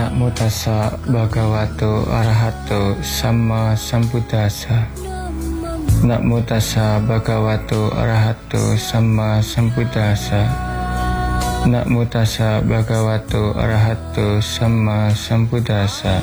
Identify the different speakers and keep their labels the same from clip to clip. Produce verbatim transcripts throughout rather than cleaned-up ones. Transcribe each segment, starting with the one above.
Speaker 1: Namo tassa bhagavato arahato sama sambuddhassa. Namo tassa bhagavato arahato sama sambuddhassa. Namo tassa bhagavato arahato sama sambuddhassa.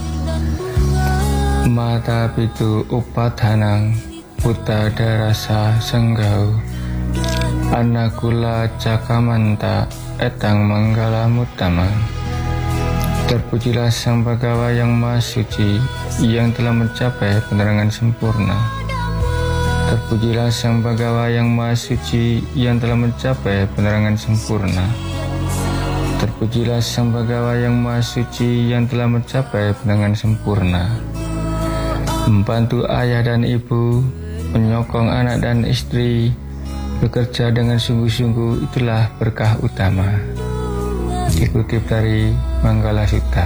Speaker 1: Mata pitu upadhanang Buddha darasa senggau. Anakula cakamanta etang manggala mutama. Terpujilah Sang Bhagawa yang Maha Suci, yang telah mencapai penerangan sempurna. Terpujilah Sang Bhagawa yang Maha Suci, yang telah mencapai penerangan sempurna. Terpujilah Sang Bhagawa yang Maha Suci, yang telah mencapai penerangan sempurna. Membantu ayah dan ibu, menyokong anak dan istri, bekerja dengan sungguh-sungguh, itulah berkah utama. Dikutip dari Manggala Sutta.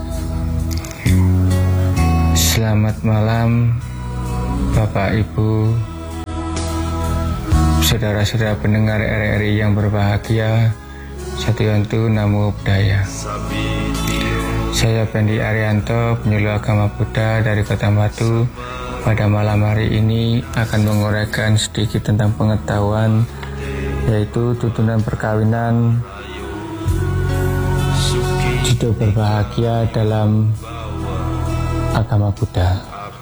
Speaker 1: Selamat malam Bapak Ibu, saudara-saudara pendengar R R I yang berbahagia. Satyantu Namo Buddhaya. Saya Pendi Arianto, penyuluh agama Buddha dari Kota Batu. Pada malam hari ini akan menguraikan sedikit tentang pengetahuan, yaitu tuntunan perkawinan hidup berbahagia dalam agama Buddha.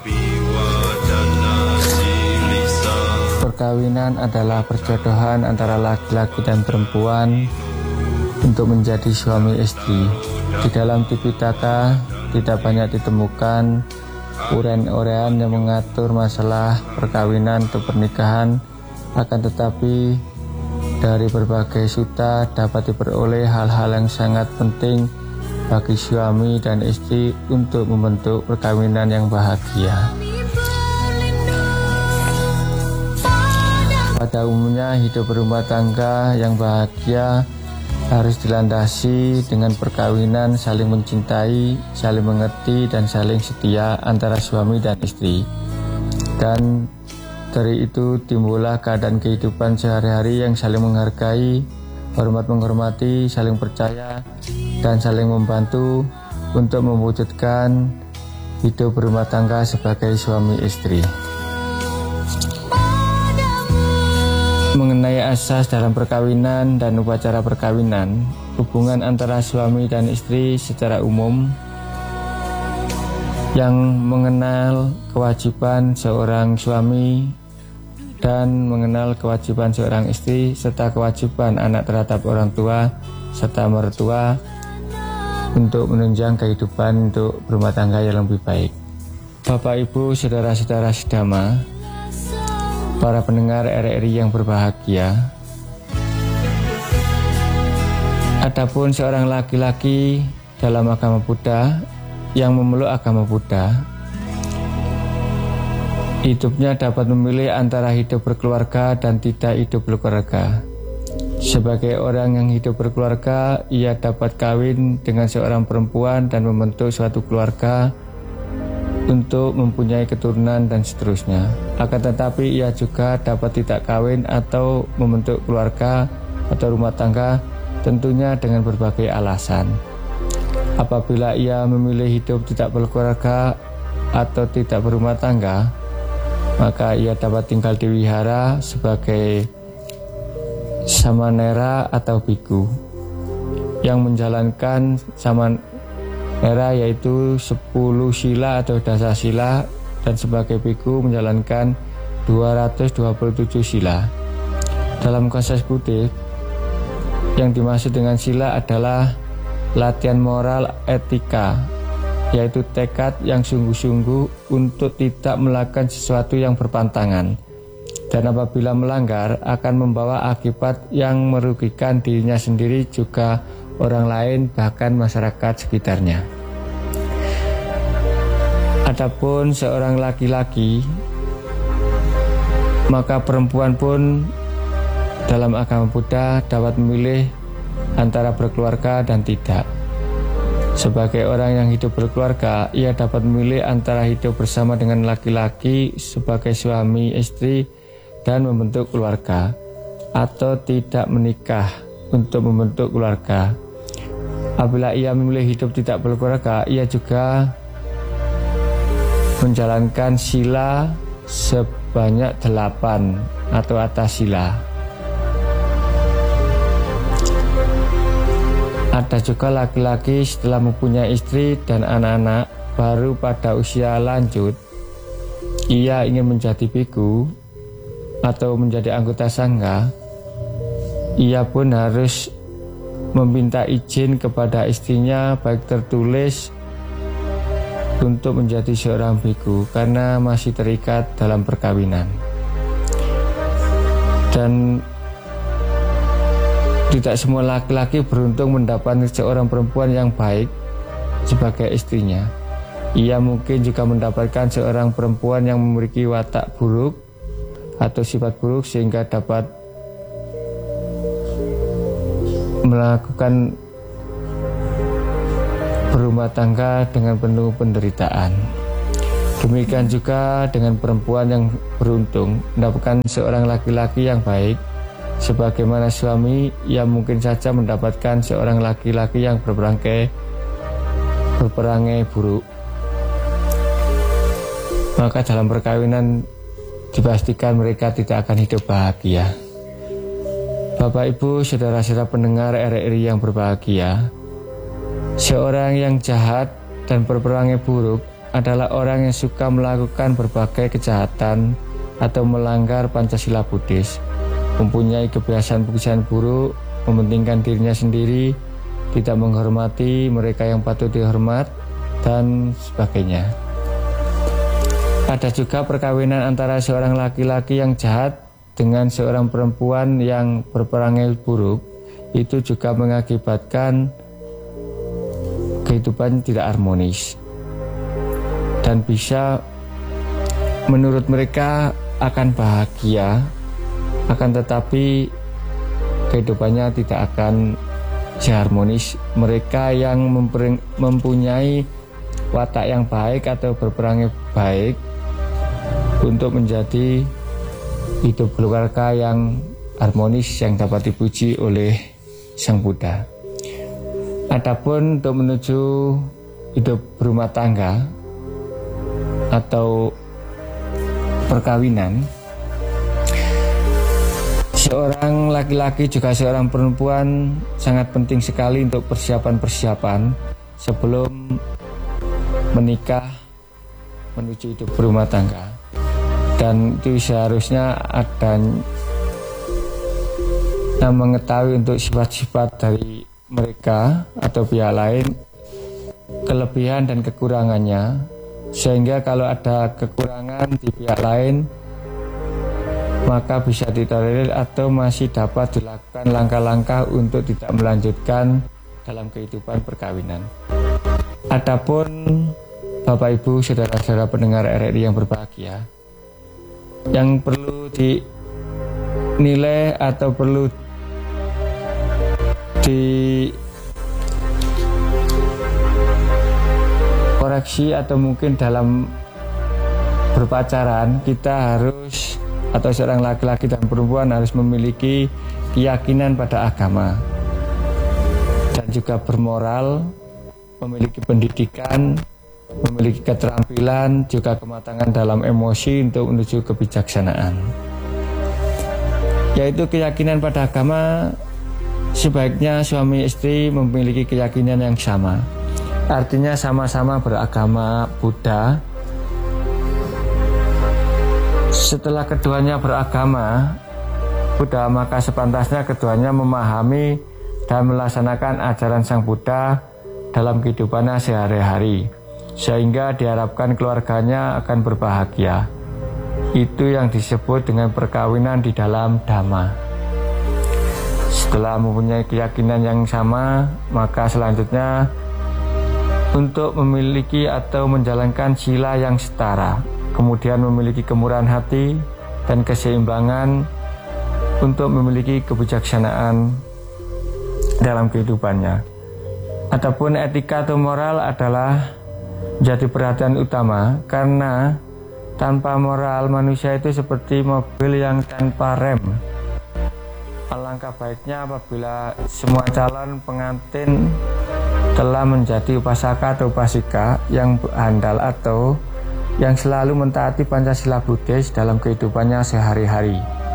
Speaker 1: Perkawinan adalah perjodohan antara laki-laki dan perempuan untuk menjadi suami istri. Di dalam Tipitaka tidak banyak ditemukan uraian-uraian yang mengatur masalah perkawinan atau pernikahan, akan tetapi dari berbagai sutta dapat diperoleh hal-hal yang sangat penting bagi suami dan istri untuk membentuk perkawinan yang bahagia. Pada umumnya hidup berumah tangga yang bahagia harus dilandasi dengan perkawinan saling mencintai, saling mengerti, dan saling setia antara suami dan istri. Dan dari itu timbullah keadaan kehidupan sehari-hari yang saling menghargai, hormat menghormati, saling percaya, dan saling membantu untuk mewujudkan hidup berumah tangga sebagai suami istri. Mengenai asas dalam perkawinan dan upacara perkawinan, hubungan antara suami dan istri secara umum yang mengenal kewajiban seorang suami dan mengenal kewajiban seorang istri serta kewajiban anak terhadap orang tua serta mertua untuk menunjang kehidupan untuk berumah tangga yang lebih baik. Bapak Ibu, saudara-saudara sedama, para pendengar R R I yang berbahagia, adapun seorang laki-laki dalam agama Buddha yang memeluk agama Buddha, hidupnya dapat memilih antara hidup berkeluarga dan tidak hidup berkeluarga. Sebagai orang yang hidup berkeluarga, ia dapat kawin dengan seorang perempuan dan membentuk suatu keluarga untuk mempunyai keturunan dan seterusnya. Akan tetapi ia juga dapat tidak kawin atau membentuk keluarga atau rumah tangga, tentunya dengan berbagai alasan. Apabila ia memilih hidup tidak berkeluarga atau tidak berumah tangga, maka ia dapat tinggal di wihara sebagai samanera atau biku yang menjalankan saman era yaitu sepuluh sila atau dasar sila, dan sebagai biku menjalankan dua ratus dua puluh tujuh sila. Dalam konsep Buddhis, yang dimaksud dengan sila adalah latihan moral etika, yaitu tekad yang sungguh-sungguh untuk tidak melakukan sesuatu yang berpantangan, dan apabila melanggar akan membawa akibat yang merugikan dirinya sendiri juga orang lain, bahkan masyarakat sekitarnya. Adapun seorang laki-laki, maka perempuan pun dalam agama Buddha dapat memilih antara berkeluarga dan tidak. Sebagai orang yang hidup berkeluarga, ia dapat memilih antara hidup bersama dengan laki-laki sebagai suami istri dan membentuk keluarga, atau tidak menikah untuk membentuk keluarga. Apabila ia memilih hidup tidak berkeluarga, ia juga menjalankan sila sebanyak delapan atau atas sila. Ada juga laki-laki setelah mempunyai istri dan anak-anak baru pada usia lanjut, ia ingin menjadi biku atau menjadi anggota sangga, ia pun harus meminta izin kepada istrinya baik tertulis untuk menjadi seorang biku karena masih terikat dalam perkawinan. Dan tidak semua laki-laki beruntung mendapatkan seorang perempuan yang baik sebagai istrinya. Ia mungkin juga mendapatkan seorang perempuan yang memiliki watak buruk atau sifat buruk sehingga dapat melakukan berumah tangga dengan penuh penderitaan. Demikian juga dengan perempuan yang beruntung mendapatkan seorang laki-laki yang baik. Sebagaimana suami, ia mungkin saja mendapatkan seorang laki-laki yang berperangai berperangai buruk. Maka dalam perkawinan dipastikan mereka tidak akan hidup bahagia. Bapak, Ibu, saudara-saudara pendengar R R I yang berbahagia, seorang yang jahat dan berperangai buruk adalah orang yang suka melakukan berbagai kejahatan atau melanggar Pancasila Buddhis, mempunyai kebiasaan-kebiasaan buruk, mementingkan dirinya sendiri, tidak menghormati mereka yang patut dihormat, dan sebagainya. Ada juga perkawinan antara seorang laki-laki yang jahat dengan seorang perempuan yang berperangai buruk, itu juga mengakibatkan kehidupan tidak harmonis dan bisa menurut mereka akan bahagia, akan tetapi kehidupannya tidak akan seharmonis. Mereka yang mempunyai watak yang baik atau berperangai baik untuk menjadi hidup keluarga yang harmonis yang dapat dipuji oleh Sang Buddha. Adapun untuk menuju hidup berumah tangga atau perkawinan, seorang laki-laki juga seorang perempuan sangat penting sekali untuk persiapan-persiapan sebelum menikah menuju hidup berumah tangga. Dan itu seharusnya ada yang mengetahui untuk sifat-sifat dari mereka atau pihak lain, kelebihan dan kekurangannya, sehingga kalau ada kekurangan di pihak lain maka bisa ditolerir atau masih dapat dilakukan langkah-langkah untuk tidak melanjutkan dalam kehidupan perkawinan. Adapun Bapak, Ibu, saudara-saudara pendengar R R I yang berbahagia, yang perlu dinilai atau perlu dikoreksi atau mungkin dalam berpacaran kita harus, atau seorang laki-laki dan perempuan harus memiliki keyakinan pada agama dan juga bermoral, memiliki pendidikan, memiliki keterampilan, juga kematangan dalam emosi untuk menuju kebijaksanaan. Yaitu keyakinan pada agama, sebaiknya suami istri memiliki keyakinan yang sama. Artinya sama-sama beragama Buddha. Setelah keduanya beragama Buddha, maka sepantasnya keduanya memahami dan melaksanakan ajaran Sang Buddha dalam kehidupannya sehari-hari, sehingga diharapkan keluarganya akan berbahagia. Itu yang disebut dengan perkawinan di dalam Dhamma. Setelah mempunyai keyakinan yang sama, maka selanjutnya untuk memiliki atau menjalankan sila yang setara, kemudian memiliki kemurahan hati dan keseimbangan untuk memiliki kebijaksanaan dalam kehidupannya. Adapun etika atau moral adalah menjadi perhatian utama, karena tanpa moral manusia itu seperti mobil yang tanpa rem. Alangkah baiknya apabila semua calon pengantin telah menjadi upasaka atau upasika yang handal atau yang selalu mentaati Pancasila Buddhis dalam kehidupannya sehari-hari.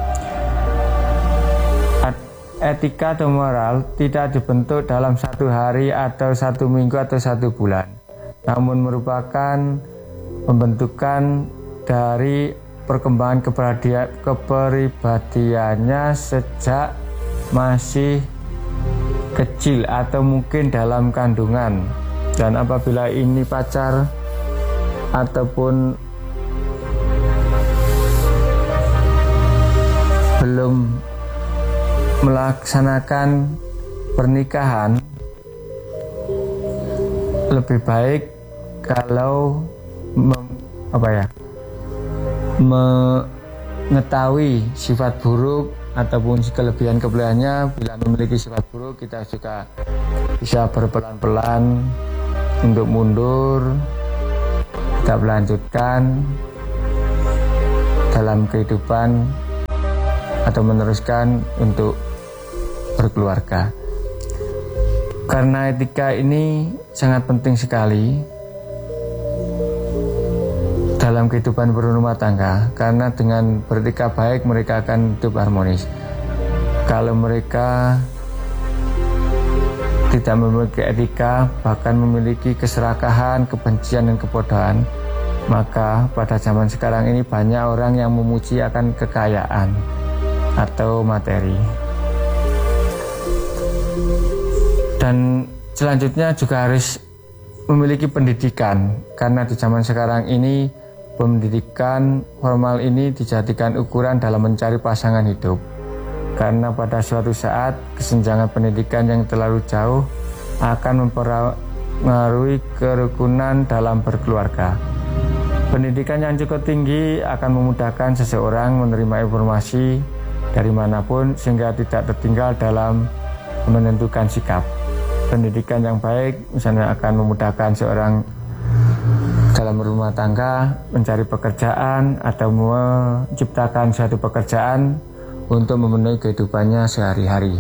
Speaker 1: Etika atau moral tidak dibentuk dalam satu hari atau satu minggu atau satu bulan, namun merupakan pembentukan dari perkembangan kepribadiannya sejak masih kecil atau mungkin dalam kandungan, dan apabila ini pacar ataupun belum melaksanakan pernikahan, lebih baik kalau mem, apa ya mengetahui sifat buruk ataupun kelebihan-kelebihannya. Bila memiliki sifat buruk, kita juga bisa berpelan-pelan untuk mundur, tidak melanjutkan dalam kehidupan atau meneruskan untuk berkeluarga. Karena etika ini sangat penting sekali dalam kehidupan berumah tangga, karena dengan beretika baik mereka akan hidup harmonis. Kalau mereka tidak memiliki etika, bahkan memiliki keserakahan, kebencian dan kebodohan, maka pada zaman sekarang ini banyak orang yang memuji akan kekayaan atau materi. Dan selanjutnya juga harus memiliki pendidikan, karena di zaman sekarang ini pendidikan formal ini dijadikan ukuran dalam mencari pasangan hidup. Karena pada suatu saat kesenjangan pendidikan yang terlalu jauh akan mempengaruhi kerukunan dalam berkeluarga. Pendidikan yang cukup tinggi akan memudahkan seseorang menerima informasi dari manapun sehingga tidak tertinggal dalam menentukan sikap. Pendidikan yang baik misalnya akan memudahkan seorang dalam rumah tangga mencari pekerjaan atau menciptakan suatu pekerjaan untuk memenuhi kehidupannya sehari-hari.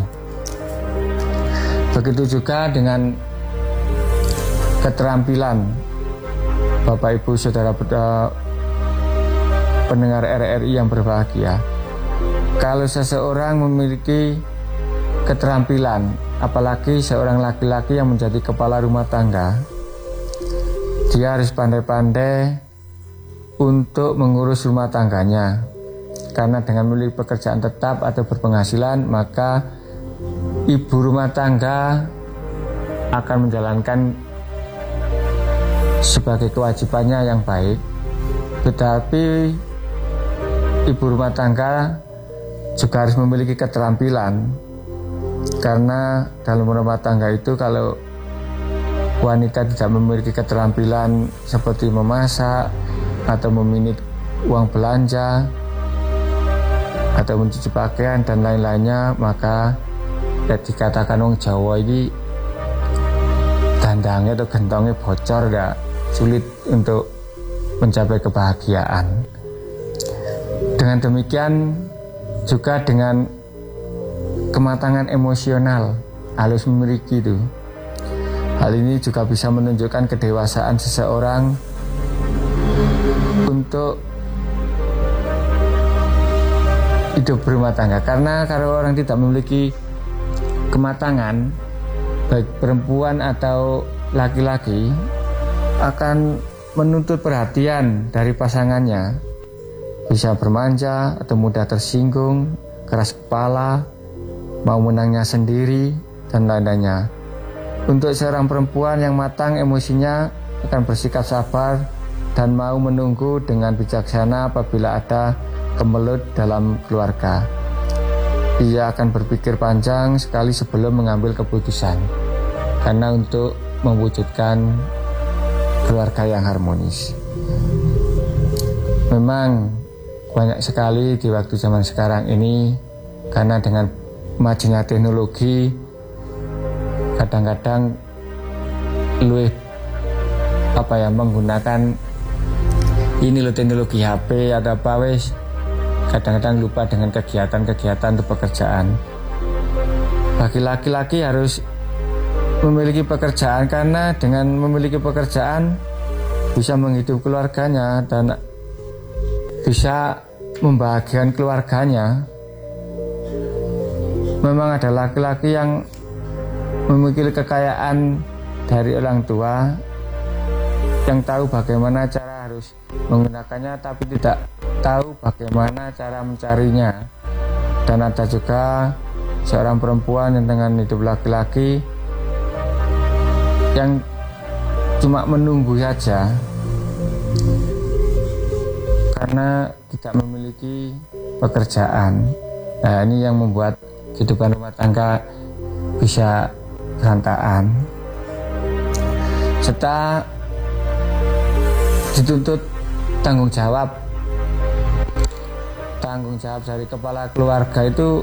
Speaker 1: Begitu juga dengan keterampilan Bapak Ibu Saudara pendengar R R I yang berbahagia. Kalau seseorang memiliki keterampilan, apalagi seorang laki-laki yang menjadi kepala rumah tangga, dia harus pandai-pandai untuk mengurus rumah tangganya. Karena dengan memiliki pekerjaan tetap atau berpenghasilan, maka ibu rumah tangga akan menjalankan sebagai kewajibannya yang baik. Tetapi ibu rumah tangga juga harus memiliki keterampilan, karena dalam rumah tangga itu kalau wanita tidak memiliki keterampilan seperti memasak atau meminit uang belanja atau mencuci pakaian dan lain-lainnya, maka ya dikatakan orang Jawa ini dandangnya atau gentongnya bocor, gak sulit untuk mencapai kebahagiaan. Dengan demikian juga dengan kematangan emosional harus memiliki itu. Hal ini juga bisa menunjukkan kedewasaan seseorang untuk hidup berumah tangga. Karena kalau orang tidak memiliki kematangan, baik perempuan atau laki-laki, akan menuntut perhatian dari pasangannya, bisa bermanja atau mudah tersinggung, keras kepala, mau menangnya sendiri, dan lain-lainnya. Untuk seorang perempuan yang matang emosinya akan bersikap sabar dan mau menunggu dengan bijaksana apabila ada kemelut dalam keluarga. Ia akan berpikir panjang sekali sebelum mengambil keputusan, karena untuk mewujudkan keluarga yang harmonis. Memang banyak sekali di waktu zaman sekarang ini, karena dengan majunya teknologi, kadang-kadang luwih apa ya menggunakan ini loh teknologi H P atau apa wis, kadang-kadang lupa dengan kegiatan-kegiatan untuk pekerjaan. Bagi laki-laki harus memiliki pekerjaan, karena dengan memiliki pekerjaan bisa menghidupi keluarganya dan bisa membahagiakan keluarganya. Memang ada laki-laki yang memiliki kekayaan dari orang tua, yang tahu bagaimana cara harus menggunakannya tapi tidak tahu bagaimana cara mencarinya. Dan ada juga seorang perempuan yang dengan hidup laki-laki yang cuma menunggu saja karena tidak memiliki pekerjaan. Nah, ini yang membuat kehidupan rumah tangga bisa berantakan, serta dituntut tanggung jawab. Tanggung jawab dari kepala keluarga itu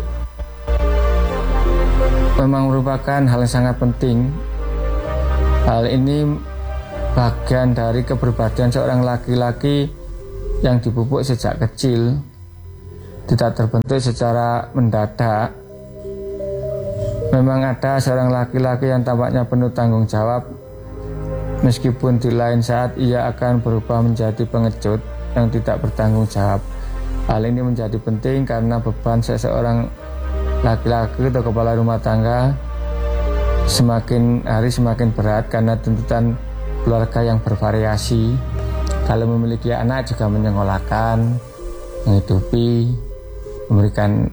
Speaker 1: memang merupakan hal yang sangat penting. Hal ini bagian dari kepribadian seorang laki-laki yang dipupuk sejak kecil, tidak terbentuk secara mendadak. Memang ada seorang laki-laki yang tampaknya penuh tanggung jawab, meskipun di lain saat ia akan berubah menjadi pengecut yang tidak bertanggung jawab. Hal ini menjadi penting karena beban seseorang laki-laki atau kepala rumah tangga semakin hari semakin berat karena tuntutan keluarga yang bervariasi. Kalau memiliki anak juga menyekolahkan, menghidupi, memberikan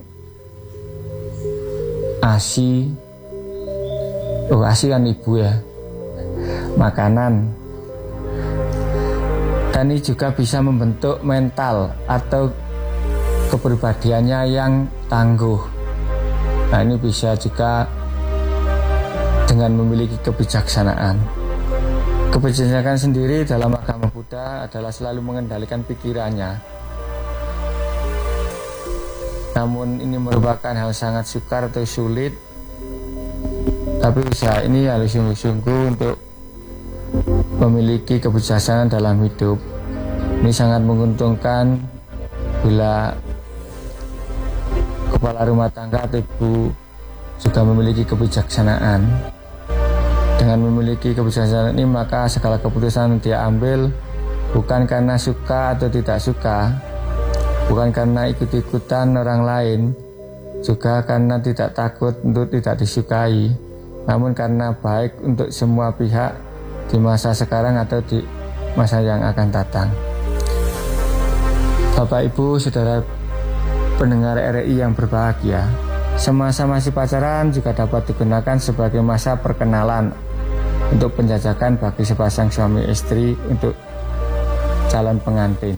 Speaker 1: ASI, oh ASI kan ibu ya, makanan. Dan ini juga bisa membentuk mental atau kepribadiannya yang tangguh. Nah, ini bisa juga dengan memiliki kebijaksanaan. Kebijaksanaan sendiri dalam agama Buddha adalah selalu mengendalikan pikirannya. Namun ini merupakan hal sangat sukar atau sulit, tapi usaha ini harus sungguh-sungguh untuk memiliki kebijaksanaan dalam hidup. Ini sangat menguntungkan bila kepala rumah tangga atau ibu juga memiliki kebijaksanaan. Dengan memiliki kebijaksanaan ini, maka segala keputusan dia ambil bukan karena suka atau tidak suka, bukan karena ikut-ikutan orang lain, juga karena tidak takut untuk tidak disukai, namun karena baik untuk semua pihak di masa sekarang atau di masa yang akan datang. Bapak, Ibu, Saudara pendengar R I yang berbahagia, semasa masih pacaran juga dapat digunakan sebagai masa perkenalan untuk penjajakan bagi sepasang suami istri untuk calon pengantin.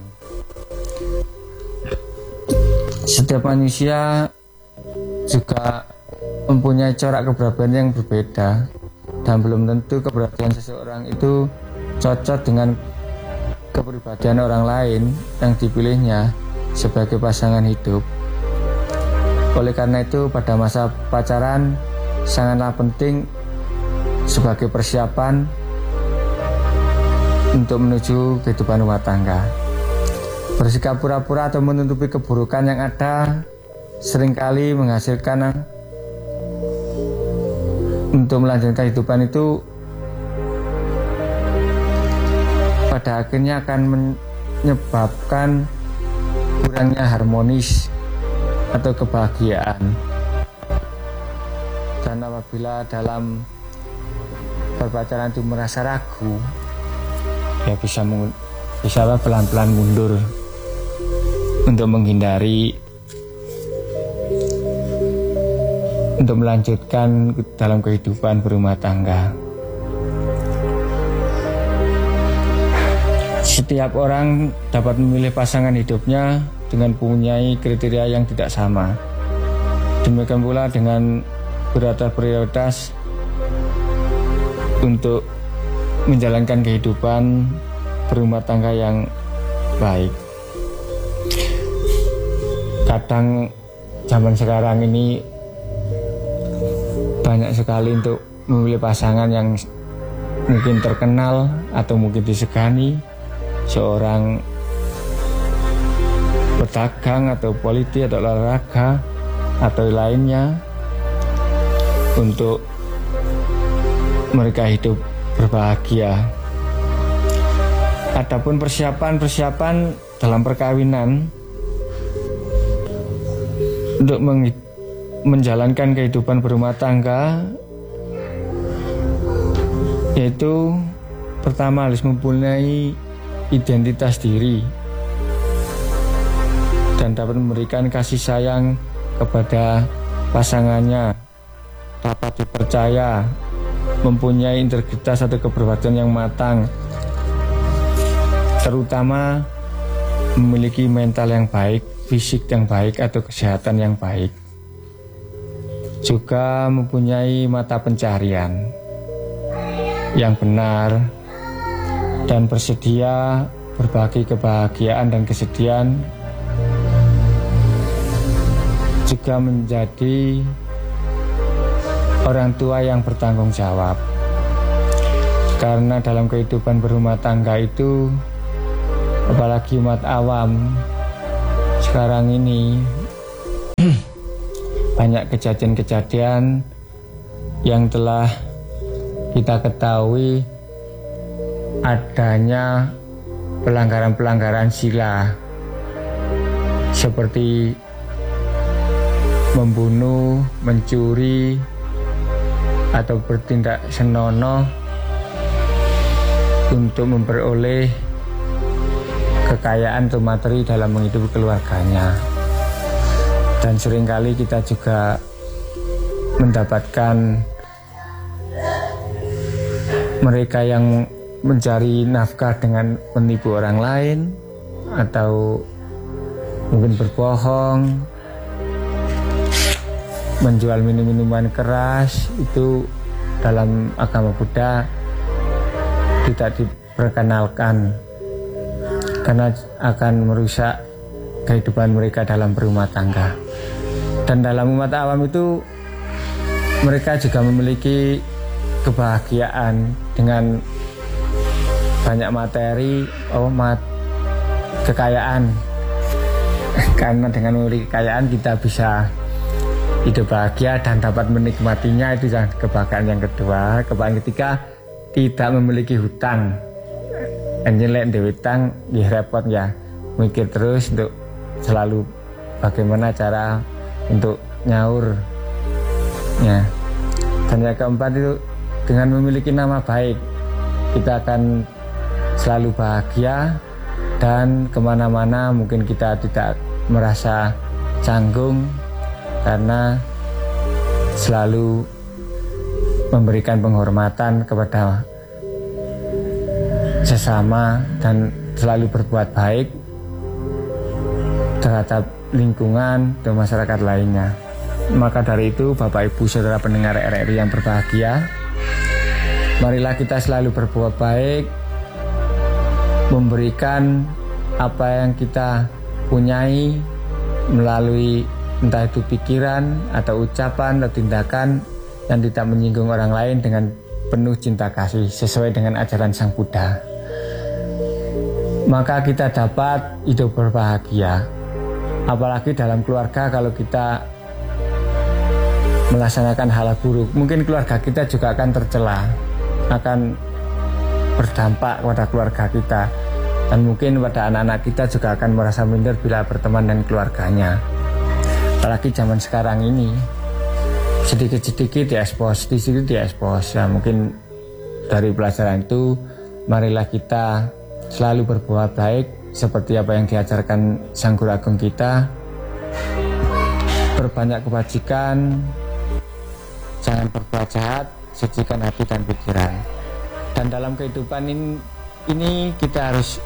Speaker 1: Setiap manusia juga mempunyai corak kepribadian yang berbeda, dan belum tentu kepribadian seseorang itu cocok dengan kepribadian orang lain yang dipilihnya sebagai pasangan hidup. Oleh karena itu, pada masa pacaran sangatlah penting sebagai persiapan untuk menuju kehidupan rumah tangga. Bersikap pura-pura atau menutupi keburukan yang ada seringkali menghasilkan untuk melanjutkan kehidupan itu pada akhirnya akan menyebabkan kurangnya harmonis atau kebahagiaan. Dan apabila dalam berpacaran itu merasa ragu, ya bisa bisa pelan-pelan mundur untuk menghindari untuk melanjutkan dalam kehidupan berumah tangga. Setiap orang dapat memilih pasangan hidupnya dengan mempunyai kriteria yang tidak sama. Demikian pula dengan berada prioritas untuk menjalankan kehidupan berumah tangga yang baik. Kadang zaman sekarang ini banyak sekali untuk memilih pasangan yang mungkin terkenal atau mungkin disegani, seorang pedagang atau politik atau olahraga atau lainnya, untuk mereka hidup berbahagia. Adapun persiapan-persiapan dalam perkawinan untuk menjalankan kehidupan berumah tangga, yaitu pertama harus mempunyai identitas diri dan dapat memberikan kasih sayang kepada pasangannya, dapat dipercaya, mempunyai integritas atau kepribadian yang matang, terutama memiliki mental yang baik, fisik yang baik atau kesehatan yang baik, juga mempunyai mata pencaharian yang benar dan bersedia berbagi kebahagiaan dan kesedihan, juga menjadi orang tua yang bertanggung jawab. Karena dalam kehidupan berumah tangga itu, apalagi umat awam sekarang ini banyak kejadian-kejadian yang telah kita ketahui adanya pelanggaran-pelanggaran sila seperti membunuh, mencuri, atau bertindak senonoh untuk memperoleh kekayaan atau materi dalam menghidupi keluarganya. Dan seringkali kita juga mendapatkan mereka yang mencari nafkah dengan menipu orang lain atau mungkin berbohong, menjual minum-minuman keras. Itu dalam agama Buddha tidak diperkenalkan karena akan merusak kehidupan mereka dalam berumah tangga. Dan dalam umat awam itu mereka juga memiliki kebahagiaan dengan banyak materi, oh mat kekayaan. Karena dengan memiliki kekayaan kita bisa hidup bahagia dan dapat menikmatinya. Itu yang kebahagiaan yang kedua. Kebahagiaan ketiga, tidak memiliki hutang. Anjelek dewe hutang ya repot ya, mikir terus untuk selalu bagaimana cara untuk nyaur ya. Dan yang keempat itu, dengan memiliki nama baik kita akan selalu bahagia dan kemana-mana mungkin kita tidak merasa canggung karena selalu memberikan penghormatan kepada sesama dan selalu berbuat baik terhadap lingkungan dan masyarakat lainnya. Maka dari itu, Bapak Ibu Saudara pendengar R R I yang berbahagia, marilah kita selalu berbuat baik, memberikan apa yang kita punyai melalui entah itu pikiran atau ucapan atau tindakan yang tidak menyinggung orang lain dengan penuh cinta kasih sesuai dengan ajaran Sang Buddha. Maka kita dapat hidup berbahagia. Apalagi dalam keluarga, kalau kita melaksanakan hal buruk, mungkin keluarga kita juga akan tercela, akan berdampak pada keluarga kita, dan mungkin pada anak-anak kita juga akan merasa minder bila berteman dengan keluarganya. Apalagi zaman sekarang ini, sedikit-sedikit diekspos, sedikit diekspos. Ya, mungkin dari pelajaran itu, marilah kita selalu berbuat baik seperti apa yang diajarkan Sang Guru Agung kita. Berbanyak kebajikan, jangan berbuat jahat, sucikan hati dan pikiran. Dan dalam kehidupan ini, ini kita harus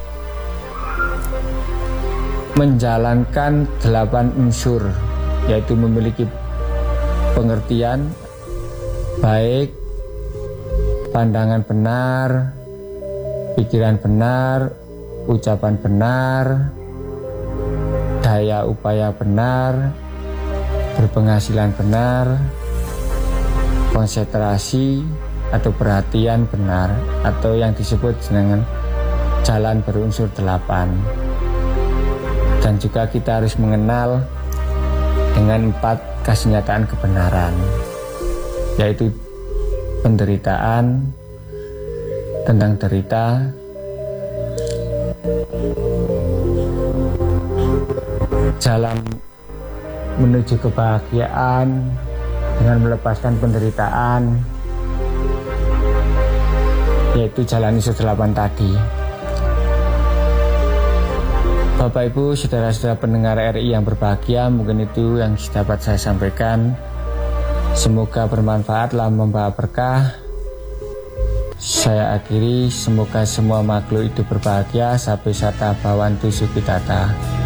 Speaker 1: menjalankan delapan unsur, yaitu memiliki pengertian baik, pandangan benar, pikiran benar, ucapan benar, daya upaya benar, berpenghasilan benar, konsentrasi atau perhatian benar, atau yang disebut dengan jalan berunsur delapan. Dan juga kita harus mengenal dengan empat kesenyataan kebenaran, yaitu penderitaan, tentang derita, jalan menuju kebahagiaan dengan melepaskan penderitaan, yaitu jalan ISO delapan tadi. Bapak Ibu, saudara-saudara pendengar R I yang berbahagia, mungkin itu yang dapat saya sampaikan. Semoga bermanfaat, dalam membawa berkah. Saya akhiri, semoga semua makhluk hidup berbahagia. Sabe sata bawantu sukitata.